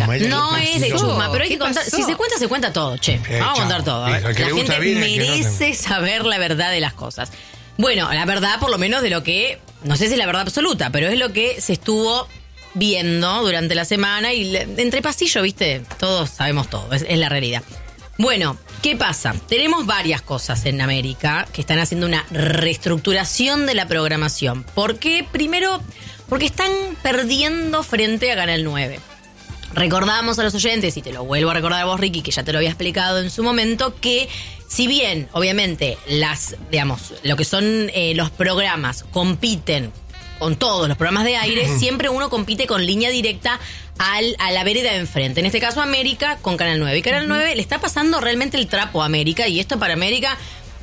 chusma. No es de chusma, pero hay que contar. Si se cuenta todo, che. Vamos a contar todo. La gente merece saber la verdad de las cosas. Bueno, la verdad, por lo menos de lo que, no sé si es la verdad absoluta, pero es lo que se estuvo viendo durante la semana y entre pasillo, viste, todos sabemos todo, es la realidad. Bueno, ¿qué pasa? Tenemos varias cosas en América que están haciendo una reestructuración de la programación. ¿Por qué? Primero, porque están perdiendo frente a Canal 9. Recordamos a los oyentes, y te lo vuelvo a recordar a vos, Ricky, que ya te lo había explicado en su momento, que si bien, obviamente, lo que son los programas compiten con todos los programas de aire, siempre uno compite con línea directa a la vereda de enfrente. En este caso, América con Canal 9. Y Canal 9 le está pasando realmente el trapo a América, y esto para América,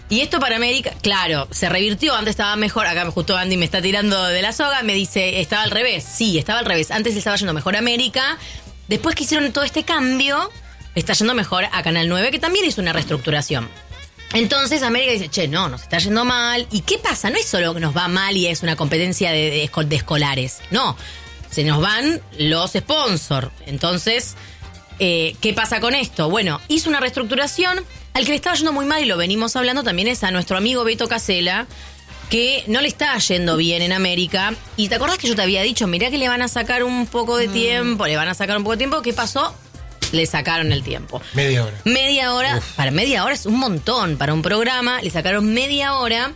claro, se revirtió, antes estaba mejor. Acá justo Andy me está tirando de la soga, me dice, estaba al revés. Sí, estaba al revés. Antes le estaba yendo mejor a América. Después que hicieron todo este cambio, le está yendo mejor a Canal 9, que también hizo una reestructuración. Entonces América dice, che, no, nos está yendo mal. ¿Y qué pasa? No es solo que nos va mal y es una competencia de escolares. No, se nos van los sponsors. Entonces, ¿qué pasa con esto? Bueno, hizo una reestructuración. Al que le estaba yendo muy mal, y lo venimos hablando también, es a nuestro amigo Beto Casella, que no le está yendo bien en América. Y te acordás que yo te había dicho, mirá que le van a sacar un poco de tiempo, ¿Qué pasó? Le sacaron el tiempo. Media hora. Uf. Para media hora es un montón para un programa. Le sacaron media hora.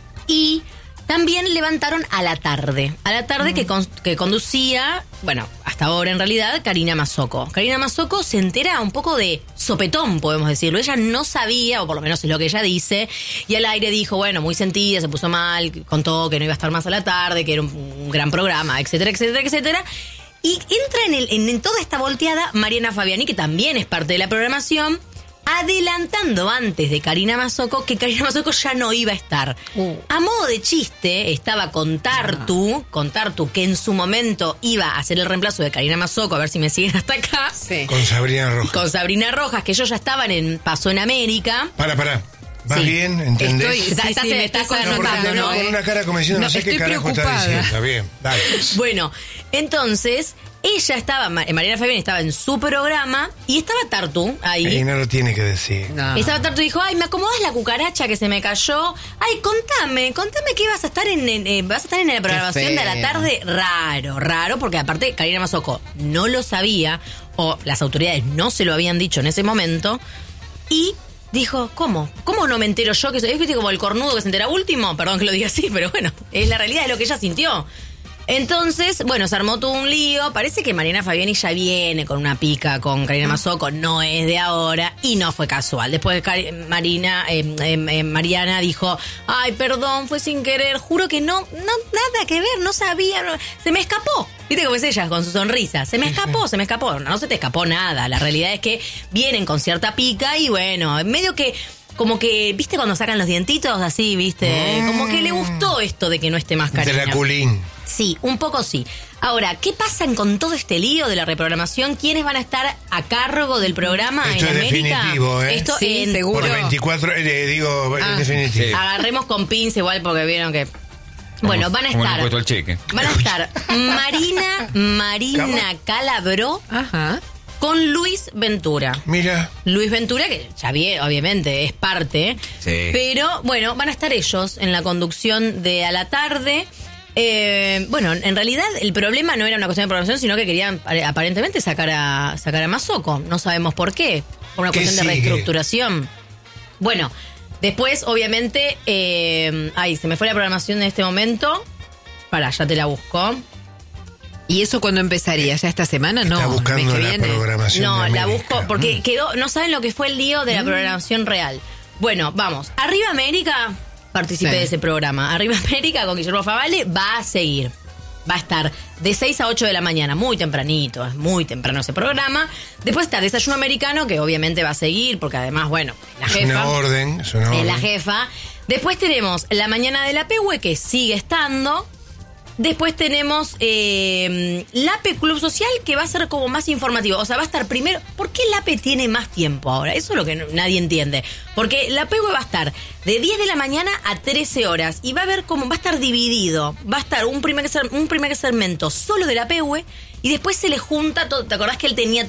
Y también levantaron a la tarde. A la tarde que conducía, bueno, hasta ahora en realidad, Karina Mazzocco. Karina Mazzocco se entera un poco de sopetón, podemos decirlo. Ella no sabía, o por lo menos es lo que ella dice, y al aire dijo, bueno, muy sentida, se puso mal, contó que no iba a estar más a la tarde, que era un gran programa, etcétera, etcétera, etcétera. Y entra en toda esta volteada Mariana Fabiani, que también es parte de la programación, adelantando antes de Karina Mazzocco que Karina Mazzocco ya no iba a estar. A modo de chiste, estaba con Tartu, que en su momento iba a hacer el reemplazo de Karina Mazzocco, a ver si me siguen hasta acá. Sí. Con Sabrina Rojas, que ellos ya estaban pasó en América. Para. ¿Vas bien? ¿Entendés? Me estás anotando, ¿no? Con una cara como diciendo, no sé qué carajo está diciendo. Está bien, dale. Bueno, entonces, ella estaba, Mariana Fabiani estaba en su programa y estaba Tartu ahí. Y no lo tiene que decir. No. Estaba Tartu y dijo, ay, ¿me acomodás la cucaracha que se me cayó? Ay, contame que vas a estar en la programación de a la tarde. Raro, porque aparte Karina Mazzocco no lo sabía, o las autoridades no se lo habían dicho en ese momento, y dijo, ¿cómo? ¿Cómo no me entero yo? Que soy, ¿viste, como el cornudo que se entera último? Perdón que lo diga así, pero bueno, es la realidad de lo que ella sintió. Entonces, bueno, se armó todo un lío. Parece que Mariana Fabiani ya viene con una pica con Karina Mazzocco, no es de ahora, y no fue casual. Después Mariana dijo, ay, perdón, fue sin querer, juro que no, nada que ver, no sabía, se me escapó. ¿Viste cómo es ella con su sonrisa? Se me escapó. No se te escapó nada. La realidad es que vienen con cierta pica y bueno, medio que, como que, ¿viste cuando sacan los dientitos así, viste? Como que le gustó esto de que no esté más Karina. De la culín. Sí, un poco sí. Ahora, ¿qué pasa con todo este lío de la reprogramación? ¿Quiénes van a estar a cargo del programa esto en América? Definitivo, ¿eh? Esto sí, en seguro. Por 24, es definitivo. Sí. Agarremos con pinza igual porque vieron que... Bueno, van a estar Marina Calabró. Ajá. Con Luis Ventura. Mira. Luis Ventura, que ya obviamente es parte. Sí. Pero, bueno, van a estar ellos en la conducción de a la tarde. Bueno, en realidad el problema no era una cuestión de programación, sino que querían aparentemente sacar a Mazzocco. No sabemos por qué. Por una cuestión de reestructuración. Bueno, después, obviamente, se me fue la programación en este momento. Ya te la busco. ¿Y eso cuándo empezaría? ¿Ya esta semana? No. Está buscando la programación. No, la busco porque no saben lo que fue el lío de la programación real. Bueno, vamos. Arriba América, participé de ese programa. Arriba América con Guillermo Favale va a seguir. Va a estar de 6 a 8 de la mañana, muy tempranito, es muy temprano ese programa. Después está Desayuno Americano, que obviamente va a seguir, porque además, bueno, la jefa. Es una orden. Es la jefa. Después tenemos La Mañana de la Pehue, que sigue estando. Después tenemos LAPE Club Social, que va a ser como más informativo. O sea, va a estar primero... ¿Por qué LAPE tiene más tiempo ahora? Eso es lo que nadie entiende. Porque la PEHUE va a estar de 10 de la mañana a 13 horas. Y va a ver cómo va a estar dividido. Va a estar un primer segmento solo de la PEHUE. Y después se le junta todo. ¿Te acordás que él tenía